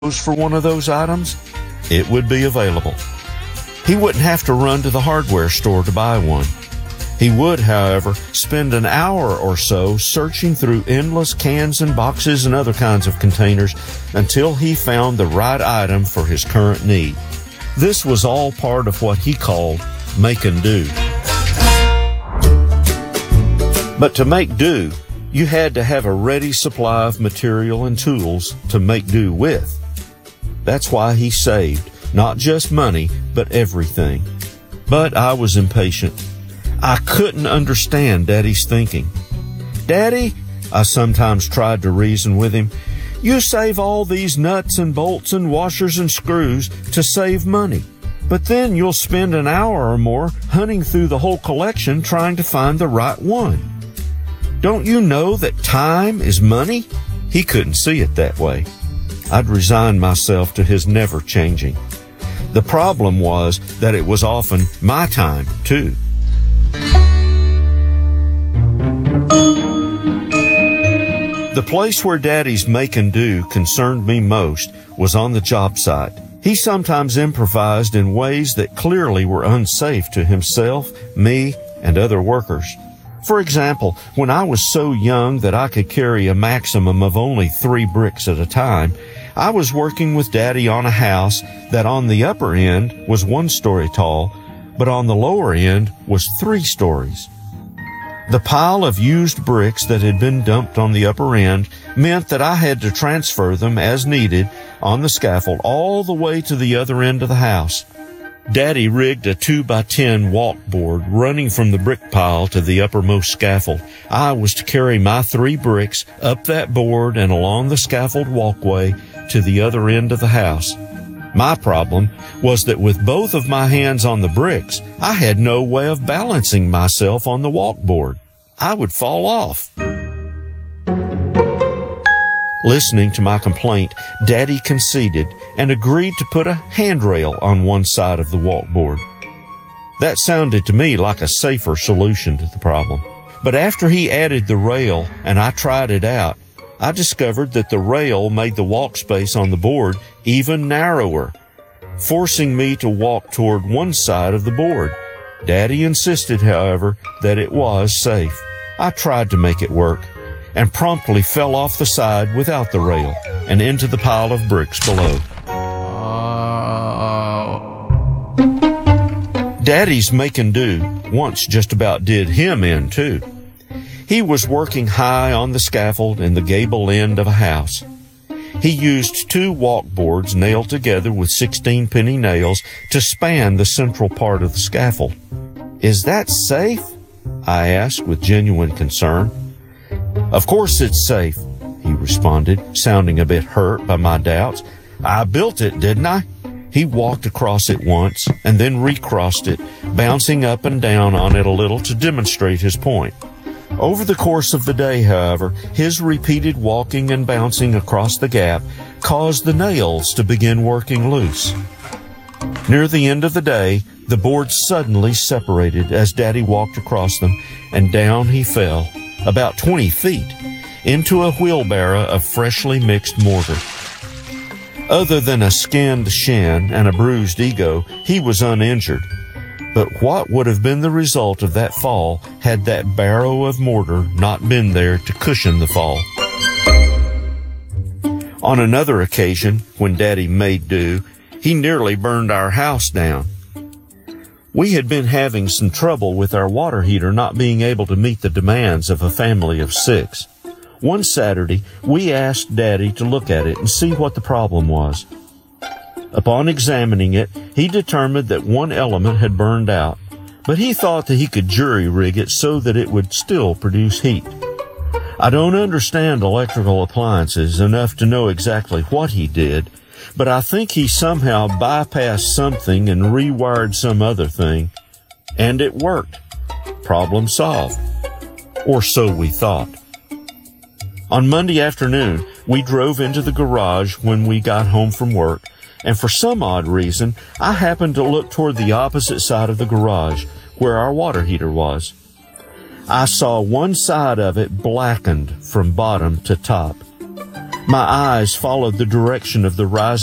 for one of those items, it would be available. He wouldn't have to run to the hardware store to buy one. He would, however, spend an hour or so searching through endless cans and boxes and other kinds of containers until he found the right item for his current need. This was all part of what he called making do. But to make do, you had to have a ready supply of material and tools to make do with. That's why he saved, not just money, but everything. But I was impatient. I couldn't understand Daddy's thinking. "Daddy," I sometimes tried to reason with him, "you save all these nuts and bolts and washers and screws to save money. But then you'll spend an hour or more hunting through the whole collection trying to find the right one. Don't you know that time is money?" He couldn't see it that way. I'd resigned myself to his never changing. The problem was that it was often my time, too. The place where Daddy's make and do concerned me most was on the job site. He sometimes improvised in ways that clearly were unsafe to himself, me, and other workers. For example, when I was so young that I could carry a maximum of only 3 bricks at a time, I was working with Daddy on a house that on the upper end was 1 story tall, but on the lower end was 3 stories. The pile of used bricks that had been dumped on the upper end meant that I had to transfer them as needed on the scaffold all the way to the other end of the house. Daddy rigged a 2x10 walk board running from the brick pile to the uppermost scaffold. I was to carry my 3 bricks up that board and along the scaffold walkway to the other end of the house. My problem was that with both of my hands on the bricks, I had no way of balancing myself on the walk board. I would fall off. Listening to my complaint, Daddy conceded and agreed to put a handrail on one side of the walkboard. That sounded to me like a safer solution to the problem. But after he added the rail and I tried it out, I discovered that the rail made the walk space on the board even narrower, forcing me to walk toward one side of the board. Daddy insisted, however, that it was safe. I tried to make it work, and promptly fell off the side without the rail and into the pile of bricks below. Daddy's make and do once just about did him in, too. He was working high on the scaffold in the gable end of a house. He used 2 walk boards nailed together with 16-penny nails to span the central part of the scaffold. "Is that safe?" I asked with genuine concern. "Of course it's safe," he responded, sounding a bit hurt by my doubts. "I built it, didn't I?" He walked across it once and then recrossed it, bouncing up and down on it a little to demonstrate his point. Over the course of the day, however, his repeated walking and bouncing across the gap caused the nails to begin working loose. Near the end of the day, the boards suddenly separated as Daddy walked across them, and down he fell, about 20 feet, into a wheelbarrow of freshly mixed mortar. Other than a skinned shin and a bruised ego, he was uninjured. But what would have been the result of that fall had that barrow of mortar not been there to cushion the fall? On another occasion, when Daddy made do, he nearly burned our house down. We had been having some trouble with our water heater not being able to meet the demands of a family of 6. One Saturday, we asked Daddy to look at it and see what the problem was. Upon examining it, he determined that one element had burned out, but he thought that he could jury-rig it so that it would still produce heat. I don't understand electrical appliances enough to know exactly what he did, but I think he somehow bypassed something and rewired some other thing, and it worked. Problem solved. Or so we thought. On Monday afternoon, we drove into the garage when we got home from work, and for some odd reason, I happened to look toward the opposite side of the garage, where our water heater was. I saw one side of it blackened from bottom to top. My eyes followed the direction of the rising